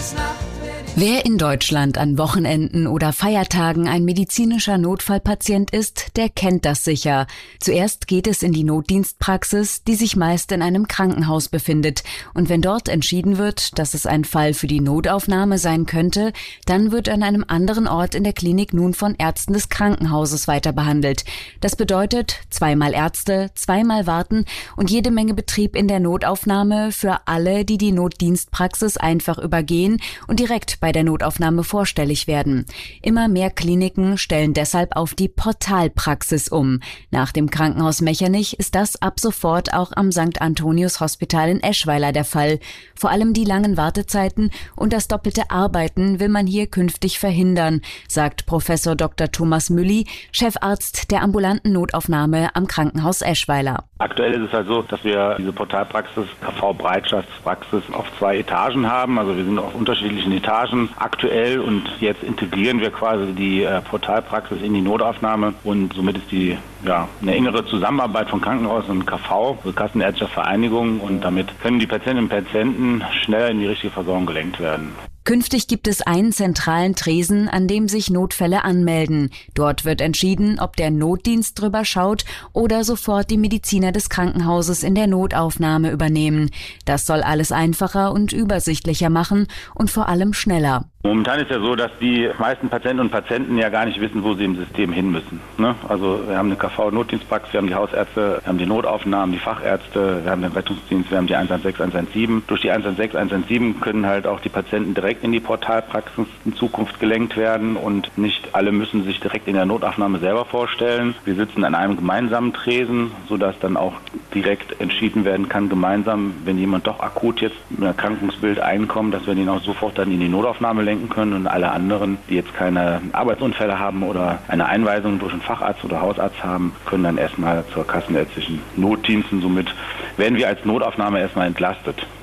Wer in Deutschland an Wochenenden oder Feiertagen ein medizinischer Notfallpatient ist, der kennt das sicher. Zuerst geht es in die Notdienstpraxis, die sich meist in einem Krankenhaus befindet. Und wenn dort entschieden wird, dass es ein Fall für die Notaufnahme sein könnte, dann wird an einem anderen Ort in der Klinik nun von Ärzten des Krankenhauses weiter behandelt. Das bedeutet zweimal Ärzte, zweimal warten und jede Menge Betrieb in der Notaufnahme für alle, die die Notdienstpraxis einfach übergehen und direkt bei der Notaufnahme vorstellig werden. Immer mehr Kliniken stellen deshalb auf die Portalpraxis um. Nach dem Krankenhaus Mechernich ist das ab sofort auch am St. Antonius Hospital in Eschweiler der Fall. Vor allem die langen Wartezeiten und das doppelte Arbeiten will man hier künftig verhindern, sagt Professor Dr. Thomas Mülli, Chefarzt der ambulanten Notaufnahme am Krankenhaus Eschweiler. Aktuell ist es halt so, dass wir diese Portalpraxis, KV-Bereitschaftspraxis, auf 2 Etagen haben. Also wir sind auf unterschiedlichen Etagen aktuell und jetzt integrieren wir quasi die Portalpraxis in die Notaufnahme und somit ist die eine engere Zusammenarbeit von Krankenhaus und KV, also Kassenärztlicher Vereinigung, und damit können die Patientinnen und Patienten schneller in die richtige Versorgung gelenkt werden. Künftig gibt es einen zentralen Tresen, an dem sich Notfälle anmelden. Dort wird entschieden, ob der Notdienst drüber schaut oder sofort die Mediziner des Krankenhauses in der Notaufnahme übernehmen. Das soll alles einfacher und übersichtlicher machen und vor allem schneller. Momentan ist ja so, dass die meisten Patienten und Patienten ja gar nicht wissen, wo sie im System hin müssen. Also wir haben eine KV-Notdienstpraxis, wir haben die Hausärzte, wir haben die Notaufnahmen, die Fachärzte, wir haben den Rettungsdienst, wir haben die 116, 117. Durch die 116, 117 können halt auch die Patienten direkt in die Portalpraxis in Zukunft gelenkt werden und nicht alle müssen sich direkt in der Notaufnahme selber vorstellen. Wir sitzen an einem gemeinsamen Tresen, sodass dann auch direkt entschieden werden kann, gemeinsam, wenn jemand doch akut jetzt mit einem Erkrankungsbild einkommt, dass wir den auch sofort dann in die Notaufnahme lenken können und alle anderen, die jetzt keine Arbeitsunfälle haben oder eine Einweisung durch einen Facharzt oder Hausarzt haben, können dann erstmal zur kassenärztlichen Notdienst und somit werden wir als Notaufnahme erstmal entlastet.